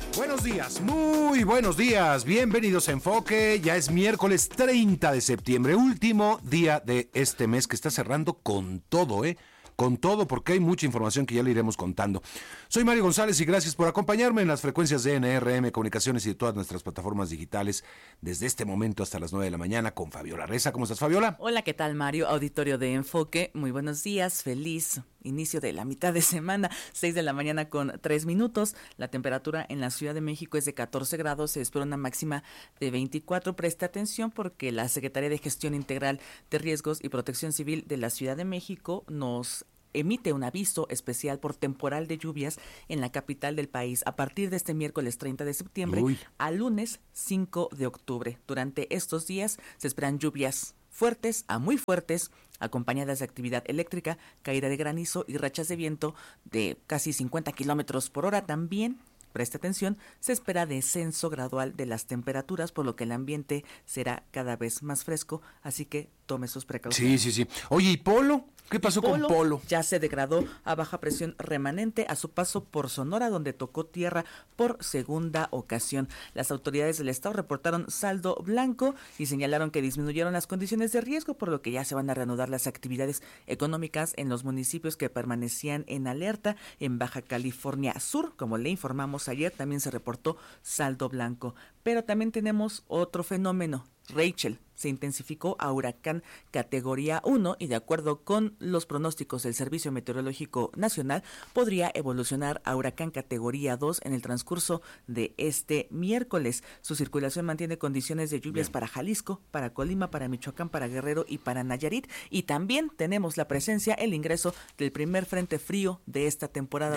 Buenos días, muy buenos días, bienvenidos a Enfoque, ya es miércoles 30 de septiembre, último día de este mes que está cerrando con todo, con todo, porque hay mucha información que ya le iremos contando. Soy Mario González y gracias por acompañarme en las frecuencias de NRM Comunicaciones y de todas nuestras plataformas digitales desde este momento hasta las 9 de la mañana con Fabiola Reza. ¿Cómo estás, Fabiola? Hola, ¿qué tal, Mario? Auditorio de Enfoque, muy buenos días, feliz inicio de la mitad de semana, 6 de la mañana con 3 minutos. La temperatura en la Ciudad de México es de 14 grados, se espera una máxima de 24. Presta atención porque la Secretaría de Gestión Integral de Riesgos y Protección Civil de la Ciudad de México nos emite un aviso especial por temporal de lluvias en la capital del país a partir de este miércoles 30 de septiembre al lunes 5 de octubre. Durante estos días se esperan lluvias fuertes a muy fuertes, acompañadas de actividad eléctrica, caída de granizo y rachas de viento de casi 50 kilómetros por hora. También, presta atención, se espera descenso gradual de las temperaturas, por lo que el ambiente será cada vez más fresco, así que tome sus precauciones. Sí. Oye, ¿y Polo? ¿Qué pasó con Polo? Ya se degradó a baja presión remanente a su paso por Sonora, donde tocó tierra por segunda ocasión. Las autoridades del estado reportaron saldo blanco y señalaron que disminuyeron las condiciones de riesgo, por lo que ya se van a reanudar las actividades económicas en los municipios que permanecían en alerta. En Baja California Sur, como le informamos ayer, también se reportó saldo blanco. Pero también tenemos otro fenómeno. Rachel se intensificó a huracán categoría 1 y de acuerdo con los pronósticos del Servicio Meteorológico Nacional podría evolucionar a huracán categoría 2 en el transcurso de este miércoles. Su circulación mantiene condiciones de lluvias para Jalisco, para Colima, para Michoacán, para Guerrero y para Nayarit, y también tenemos la presencia, el ingreso del primer frente frío de esta temporada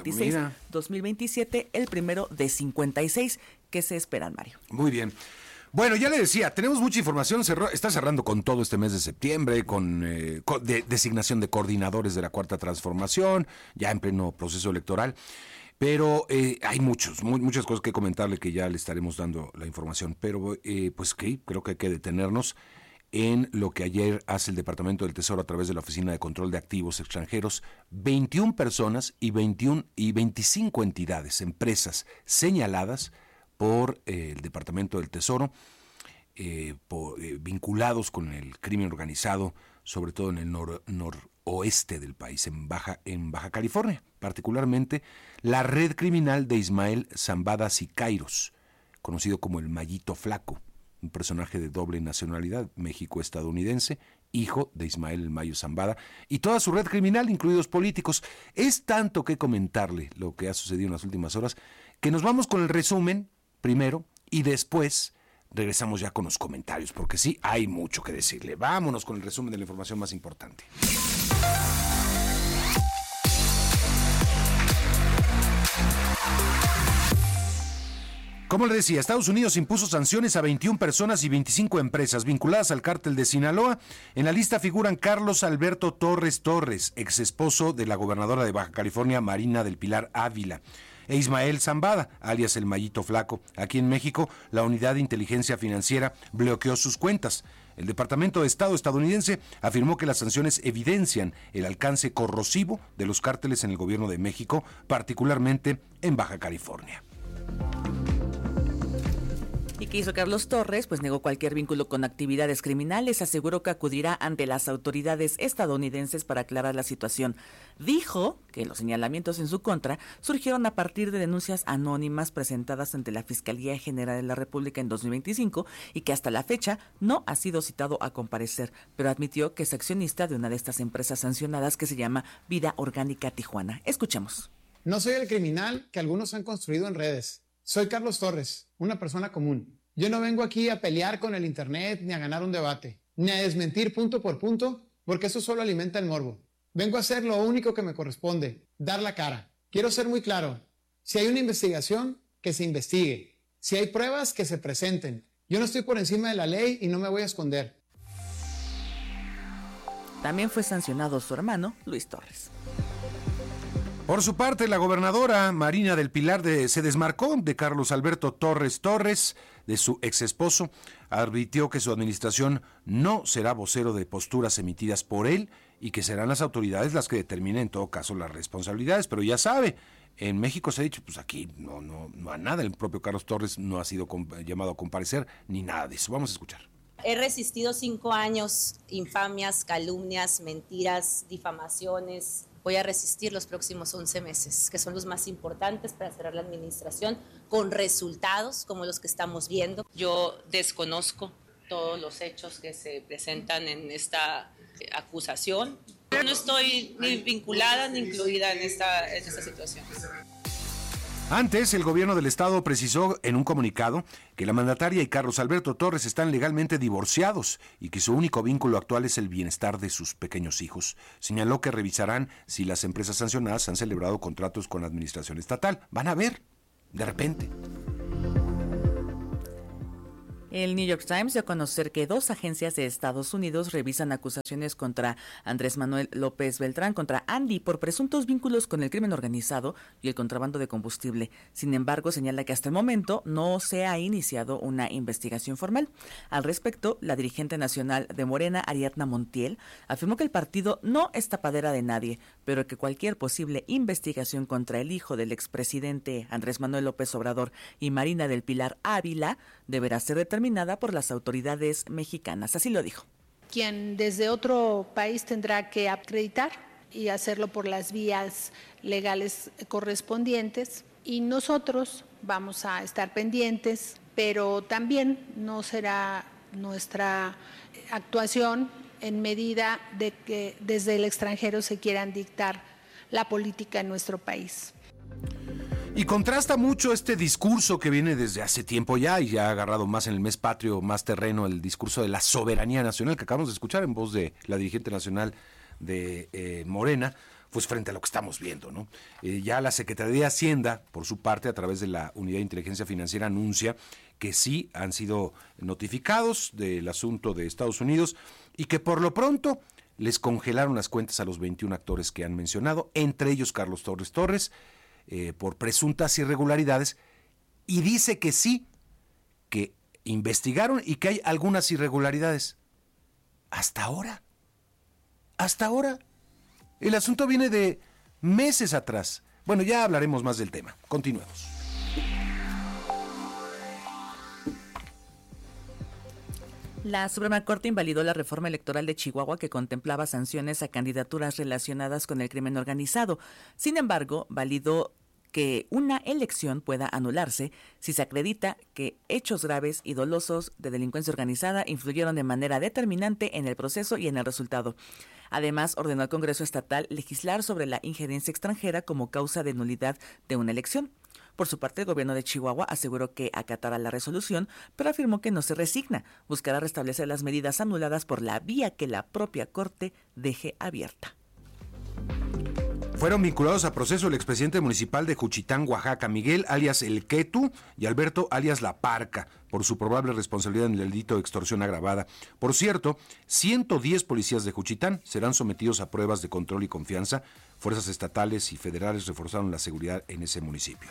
2026-2027, el primero de 56 que se esperan, Mario. Muy bien. Bueno, ya le decía, tenemos mucha información, está cerrando con todo este mes de septiembre, con designación de coordinadores de la Cuarta Transformación, ya en pleno proceso electoral, pero hay muchas cosas que comentarle que ya le estaremos dando la información, pero pues que creo que hay que detenernos en lo que ayer hace el Departamento del Tesoro a través de la Oficina de Control de Activos Extranjeros. 21 personas y 25 entidades, empresas señaladas por el Departamento del Tesoro, vinculados con el crimen organizado, sobre todo en el noroeste del país, en Baja California, particularmente la red criminal de Ismael Zambada Siqueiros, conocido como el Mayito Flaco, un personaje de doble nacionalidad, México-estadounidense, hijo de Ismael El Mayo Zambada, y toda su red criminal, incluidos políticos. Es tanto que comentarle lo que ha sucedido en las últimas horas, que nos vamos con el resumen primero y después regresamos ya con los comentarios, porque sí, hay mucho que decirle. Vámonos con el resumen de la información más importante. Como le decía, Estados Unidos impuso sanciones a 21 personas y 25 empresas vinculadas al cártel de Sinaloa. En la lista figuran Carlos Alberto Torres, ex esposo de la gobernadora de Baja California, Marina del Pilar Ávila, e Ismael Zambada, alias el Mayito Flaco. Aquí en México, la Unidad de Inteligencia Financiera bloqueó sus cuentas. El Departamento de Estado estadounidense afirmó que las sanciones evidencian el alcance corrosivo de los cárteles en el gobierno de México, particularmente en Baja California. ¿Y qué hizo Carlos Torres? Pues negó cualquier vínculo con actividades criminales, aseguró que acudirá ante las autoridades estadounidenses para aclarar la situación. Dijo que los señalamientos en su contra surgieron a partir de denuncias anónimas presentadas ante la Fiscalía General de la República en 2025 y que hasta la fecha no ha sido citado a comparecer, pero admitió que es accionista de una de estas empresas sancionadas que se llama Vida Orgánica Tijuana. Escuchemos. No soy el criminal que algunos han construido en redes. Soy Carlos Torres, una persona común. Yo no vengo aquí a pelear con el internet, ni a ganar un debate, ni a desmentir punto por punto, porque eso solo alimenta el morbo. Vengo a hacer lo único que me corresponde, dar la cara. Quiero ser muy claro. Si hay una investigación, que se investigue. Si hay pruebas, que se presenten. Yo no estoy por encima de la ley y no me voy a esconder. También fue sancionado su hermano, Luis Torres. Por su parte, la gobernadora Marina del Pilar se desmarcó de Carlos Alberto Torres, de su ex esposo. Advirtió que su administración no será vocero de posturas emitidas por él y que serán las autoridades las que determinen en todo caso las responsabilidades. Pero ya sabe, En México se ha dicho, pues aquí no a nada. El propio Carlos Torres no ha sido llamado a comparecer ni nada de eso. Vamos a escuchar. He resistido 5 años, infamias, calumnias, mentiras, difamaciones. Voy a resistir los próximos 11 meses, que son los más importantes para cerrar la administración, con resultados como los que estamos viendo. Yo desconozco todos los hechos que se presentan en esta acusación. Yo no estoy ni vinculada ni incluida en esta situación. Antes, el gobierno del estado precisó en un comunicado que la mandataria y Carlos Alberto Torres están legalmente divorciados y que su único vínculo actual es el bienestar de sus pequeños hijos. Señaló que revisarán si las empresas sancionadas han celebrado contratos con la administración estatal. Van a ver, de repente. El New York Times dio a conocer que 2 agencias de Estados Unidos revisan acusaciones contra Andrés Manuel López Beltrán, contra Andy, por presuntos vínculos con el crimen organizado y el contrabando de combustible. Sin embargo, señala que hasta el momento no se ha iniciado una investigación formal. Al respecto, la dirigente nacional de Morena, Ariadna Montiel, afirmó que el partido no es tapadera de nadie, pero que cualquier posible investigación contra el hijo del expresidente Andrés Manuel López Obrador y Marina del Pilar Ávila deberá ser determinada por las autoridades mexicanas. Así lo dijo. Quien desde otro país tendrá que acreditar y hacerlo por las vías legales correspondientes, y nosotros vamos a estar pendientes, pero también no será nuestra actuación en medida de que desde el extranjero se quieran dictar la política en nuestro país. Y contrasta mucho este discurso que viene desde hace tiempo ya y ya ha agarrado más en el mes patrio, más terreno, el discurso de la soberanía nacional que acabamos de escuchar en voz de la dirigente nacional de Morena, pues frente a lo que estamos viendo, ¿no? Ya la Secretaría de Hacienda, por su parte, a través de la Unidad de Inteligencia Financiera, anuncia que sí han sido notificados del asunto de Estados Unidos y que por lo pronto les congelaron las cuentas a los 21 actores que han mencionado, entre ellos Carlos Torres, por presuntas irregularidades, y dice que sí, que investigaron y que hay algunas irregularidades. Hasta ahora. El asunto viene de meses atrás. Bueno, ya hablaremos más del tema. Continuemos. La Suprema Corte invalidó la reforma electoral de Chihuahua que contemplaba sanciones a candidaturas relacionadas con el crimen organizado. Sin embargo, validó que una elección pueda anularse si se acredita que hechos graves y dolosos de delincuencia organizada influyeron de manera determinante en el proceso y en el resultado. Además, ordenó al Congreso Estatal legislar sobre la injerencia extranjera como causa de nulidad de una elección. Por su parte, el gobierno de Chihuahua aseguró que acatará la resolución, pero afirmó que no se resigna. Buscará restablecer las medidas anuladas por la vía que la propia Corte deje abierta. Fueron vinculados a proceso el expresidente municipal de Juchitán, Oaxaca, Miguel alias El Quetu, y Alberto alias La Parca, por su probable responsabilidad en el delito de extorsión agravada. Por cierto, 110 policías de Juchitán serán sometidos a pruebas de control y confianza. Fuerzas estatales y federales reforzaron la seguridad en ese municipio.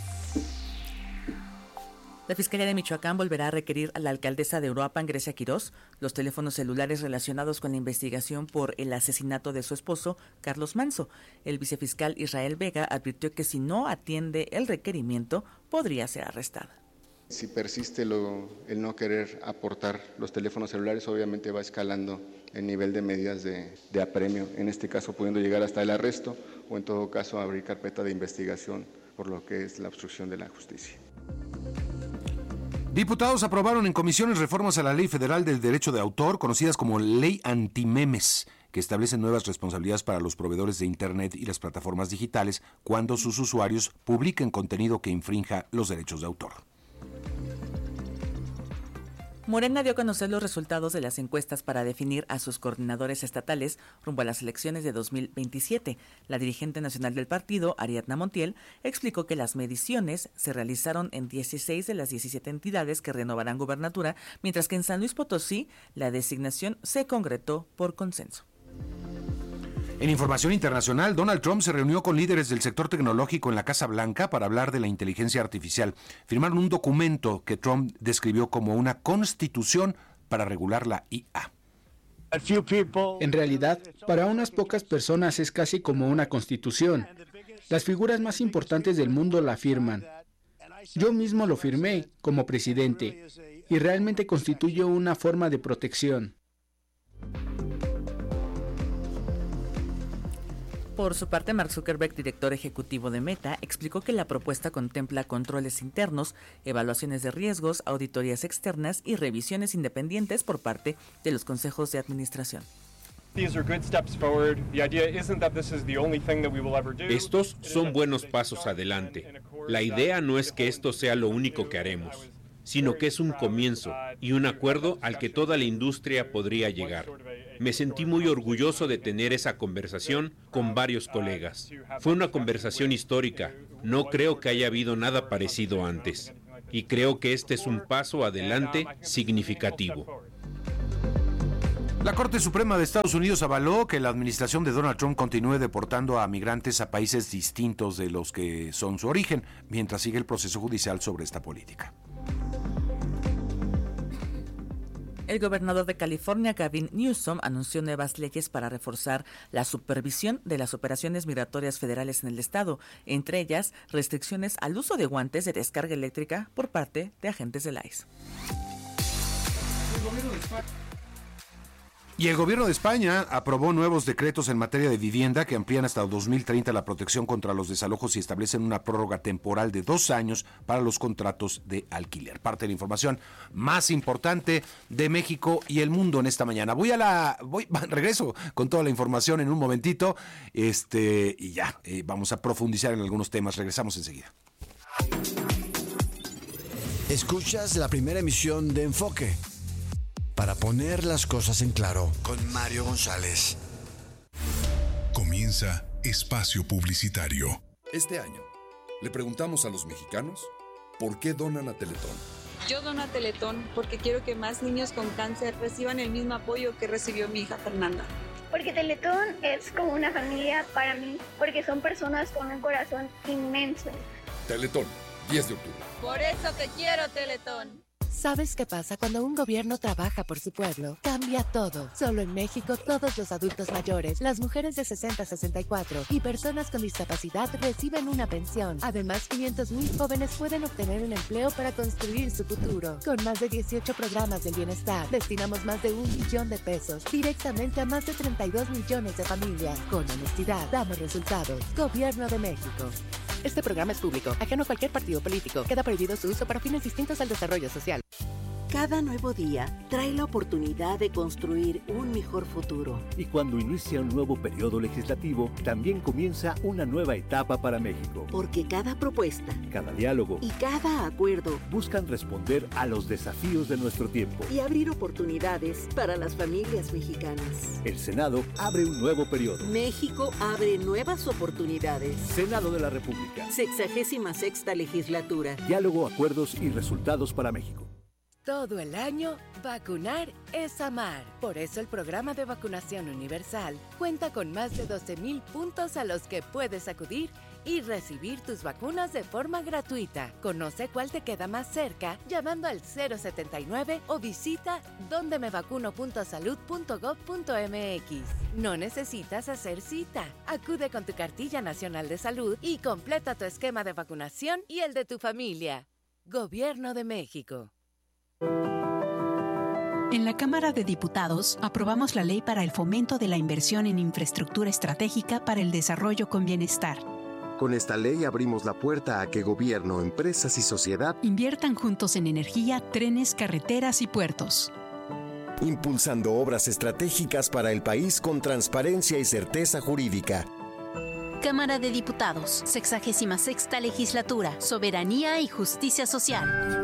La Fiscalía de Michoacán volverá a requerir a la alcaldesa de Uruapan, Grecia Quirós, los teléfonos celulares relacionados con la investigación por el asesinato de su esposo, Carlos Manso. El vicefiscal Israel Vega advirtió que si no atiende el requerimiento, podría ser arrestada. Si persiste el no querer aportar los teléfonos celulares, obviamente va escalando el nivel de medidas de apremio, en este caso pudiendo llegar hasta el arresto o en todo caso abrir carpeta de investigación por lo que es la obstrucción de la justicia. Diputados aprobaron en comisiones reformas a la Ley Federal del Derecho de Autor, conocidas como Ley Antimemes, que establecen nuevas responsabilidades para los proveedores de Internet y las plataformas digitales cuando sus usuarios publiquen contenido que infrinja los derechos de autor. Morena dio a conocer los resultados de las encuestas para definir a sus coordinadores estatales rumbo a las elecciones de 2027. La dirigente nacional del partido, Ariadna Montiel, explicó que las mediciones se realizaron en 16 de las 17 entidades que renovarán gubernatura, mientras que en San Luis Potosí la designación se concretó por consenso. En información internacional, Donald Trump se reunió con líderes del sector tecnológico en la Casa Blanca para hablar de la inteligencia artificial. Firmaron un documento que Trump describió como una constitución para regular la IA. En realidad, para unas pocas personas es casi como una constitución. Las figuras más importantes del mundo la firman. Yo mismo lo firmé como presidente y realmente constituye una forma de protección. Por su parte, Mark Zuckerberg, director ejecutivo de Meta, explicó que la propuesta contempla controles internos, evaluaciones de riesgos, auditorías externas y revisiones independientes por parte de los consejos de administración. Estos son buenos pasos adelante. La idea no es que esto sea lo único que haremos, sino que es un comienzo y un acuerdo al que toda la industria podría llegar. Me sentí muy orgulloso de tener esa conversación con varios colegas. Fue una conversación histórica. No creo que haya habido nada parecido antes. Y creo que este es un paso adelante significativo. La Corte Suprema de Estados Unidos avaló que la administración de Donald Trump continúe deportando a migrantes a países distintos de los que son su origen, mientras sigue el proceso judicial sobre esta política. El gobernador de California, Gavin Newsom, anunció nuevas leyes para reforzar la supervisión de las operaciones migratorias federales en el estado, entre ellas restricciones al uso de guantes de descarga eléctrica por parte de agentes del ICE. Y el gobierno de España aprobó nuevos decretos en materia de vivienda que amplían hasta 2030 la protección contra los desalojos y establecen una prórroga temporal de 2 años para los contratos de alquiler. Parte de la información más importante de México y el mundo en esta mañana. Regreso con toda la información en un momentito, y ya, vamos a profundizar en algunos temas. Regresamos enseguida. Escuchas la primera emisión de Enfoque. Para poner las cosas en claro, con Mario González. Comienza Espacio Publicitario. Este año, le preguntamos a los mexicanos por qué donan a Teletón. Yo dono a Teletón porque quiero que más niños con cáncer reciban el mismo apoyo que recibió mi hija Fernanda. Porque Teletón es como una familia para mí, porque son personas con un corazón inmenso. Teletón, 10 de octubre. Por eso te quiero, Teletón. ¿Sabes qué pasa cuando un gobierno trabaja por su pueblo? Cambia todo. Solo en México, todos los adultos mayores, las mujeres de 60 a 64 y personas con discapacidad reciben una pensión. Además, 500,000 jóvenes pueden obtener un empleo para construir su futuro. Con más de 18 programas del bienestar, destinamos más de 1 billón de pesos directamente a más de 32 millones de familias. Con honestidad, damos resultados. Gobierno de México. Este programa es público, ajeno a cualquier partido político. Queda prohibido su uso para fines distintos al desarrollo social. Cada nuevo día trae la oportunidad de construir un mejor futuro. Y cuando inicia un nuevo periodo legislativo, también comienza una nueva etapa para México. Porque cada propuesta, cada diálogo y cada acuerdo buscan responder a los desafíos de nuestro tiempo y abrir oportunidades para las familias mexicanas. El Senado abre un nuevo periodo. México abre nuevas oportunidades. Senado de la República. 66ª legislatura. Diálogo, acuerdos y resultados para México. Todo el año, vacunar es amar. Por eso el programa de vacunación universal cuenta con más de 12,000 puntos a los que puedes acudir y recibir tus vacunas de forma gratuita. Conoce cuál te queda más cerca llamando al 079 o visita dondemevacuno.salud.gov.mx. No necesitas hacer cita. Acude con tu cartilla nacional de salud y completa tu esquema de vacunación y el de tu familia. Gobierno de México. En la Cámara de Diputados aprobamos la Ley para el Fomento de la Inversión en Infraestructura Estratégica para el Desarrollo con Bienestar. Con esta ley abrimos la puerta a que gobierno, empresas y sociedad inviertan juntos en energía, trenes, carreteras y puertos. Impulsando obras estratégicas para el país con transparencia y certeza jurídica. Cámara de Diputados, 66ª Legislatura, Soberanía y Justicia Social.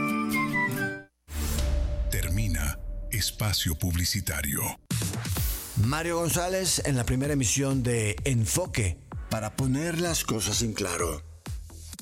Termina Espacio Publicitario. Mario González en la primera emisión de Enfoque, para poner las cosas en claro.